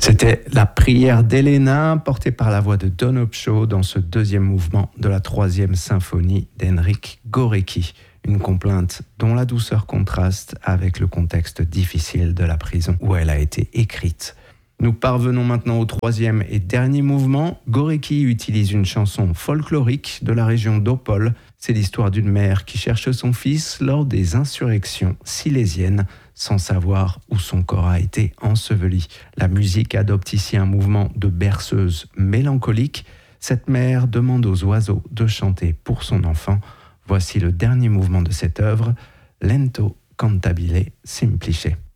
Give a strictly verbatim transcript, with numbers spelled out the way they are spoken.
C'était la prière d'Elena, portée par la voix de Don Upshaw dans ce deuxième mouvement de la troisième symphonie d'Henryk Górecki. Une complainte dont la douceur contraste avec le contexte difficile de la prison où elle a été écrite. Nous parvenons maintenant au troisième et dernier mouvement. Górecki utilise une chanson folklorique de la région d'Opole. C'est l'histoire d'une mère qui cherche son fils lors des insurrections silésiennes sans savoir où son corps a été enseveli. La musique adopte ici un mouvement de berceuse mélancolique. Cette mère demande aux oiseaux de chanter pour son enfant. Voici le dernier mouvement de cette œuvre, Lento cantabile semplice.